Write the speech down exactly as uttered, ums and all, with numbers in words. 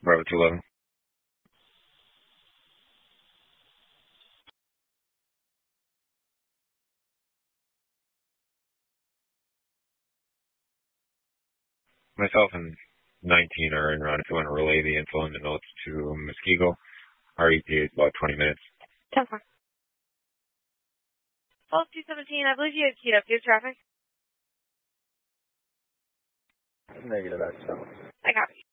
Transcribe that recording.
Bravo two eleven. Myself and nineteen are en route. If you want to relay the info and the notes to Muskego, our E T A is about twenty minutes. ten four. twelve two seventeen, I believe you had keyed up. Do you have traffic? Negative, that's so. I copy.